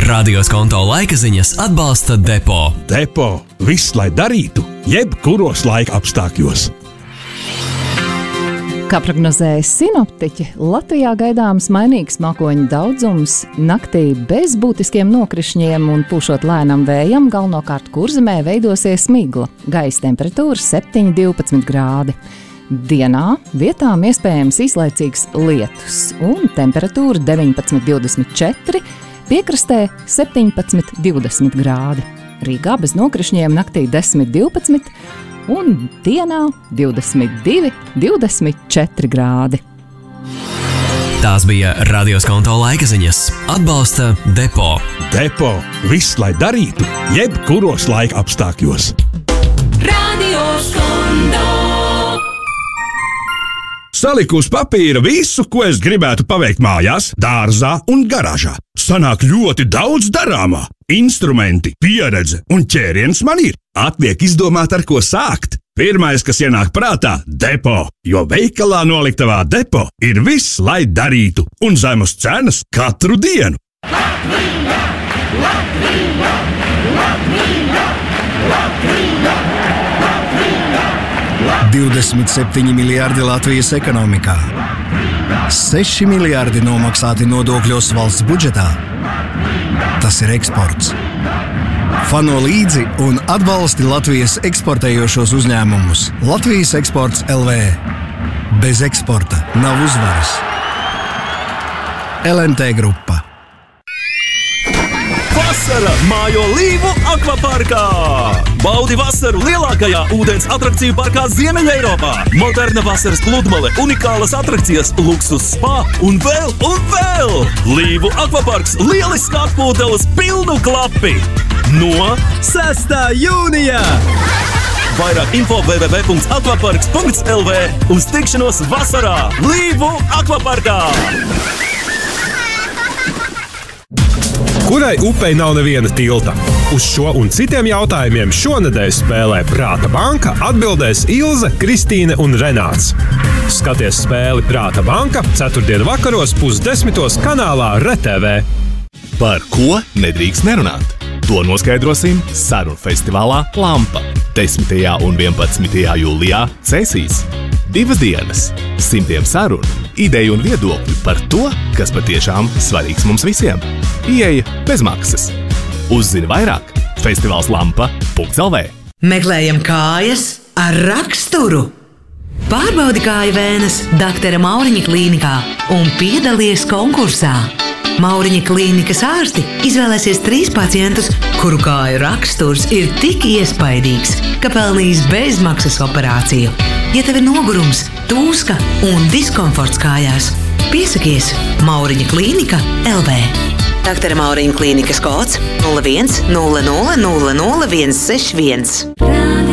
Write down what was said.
Radio Skonto laika ziņas atbalsta Depo. Depo. Viss, lai darītu, jebkuros laika apstākļos. Kā prognozēja sinoptiķi, Latvijā gaidāms mainīgs mākoņu daudzums, naktī bez būtiskiem nokrišņiem un pūšot lēnam vējam, galvenokārt Kurzemē veidosies migla, gaisa temperatūra 7–12 grādi. Dienā vietām iespējams īslaicīgs lietus un temperatūra 19–24, piekrastē 17–20 grādi. Rīgā bez nokrišņiem naktī 10–12 un dienā 22–24 grādi. Tās bija Radio Skonto laika ziņas. Atbalsta Depo. Depo. Viss, lai darītu, jebkuros laika apstākļos. Radio Skonto. Saliku uz papīra visu, ko es gribētu paveikt mājās, dārzā un garāžā. Sanāk ļoti daudz darāmā. Instrumenti, pieredze un ķēriens man ir. Atliek izdomāt, ar ko sākt. Pirmais, kas ienāk prātā – Depo, jo veikalā noliktavā Depo ir viss, lai darītu, un zemas cenas katru dienu. Latvija! Latvija! Latvija! Latvija! Latvija! 27 miljardi Latvijas ekonomikā. 6 miljardi nomaksāti nodokļos valsts budžetā. Tas ir eksports. Fano līdzi un atbalsti Latvijas eksportējošos uzņēmumus. Latvijas eksports LV. Bez eksporta nav uzvaras. LMT grupa. Vasara mājo Līvu akvaparkā! Baudi vasaru lielākajā ūdens atrakciju parkā Ziemeļa Eiropā! Moderna vasaras pludmale, unikālas atrakcijas, luksus spa un vēl! Līvu akvaparks lieliski atpūtelas pilnu klapi! No 6. jūnijā! Vairāk info www.akvaparks.lv. Uz tikšanos vasarā Līvu akvaparkā! Kurai upei nav neviena tilta? Uz šo un citiem jautājumiem šonedēļ spēlē Prāta banka atbildēs Ilze, Kristīne un Renāts. Skaties spēli Prāta banka 4. vakaros 9:30 kanālā RTV. Par ko nedrīkst nerunāt? To noskaidrosim sarunu festivālā Lampa 10. un 11. jūlijā Cēsīs. 2 dienas, 100 sarunu, ideju un viedokļu par to, kas patiešām svarīgs mums visiem. Ieeja bez maksas. Uzzini vairāk festivāls lampa.lv. Meklējam kājas ar raksturu. Pārbaudi kāju vēnes Dr. Mauriņa klīnikā un piedalies konkursā. Mauriņa klīnikas ārsti izvēlēsies 3 pacientus, kuru kāju raksturs ir tik iespaidīgs, ka pelnīs bezmaksas operāciju. Ja tev ir nogurums, tūska un diskomforts kājās, piesakies Mauriņa klīnika LV. Dr. Mauriņa klīnikas kods 01 00 00 161.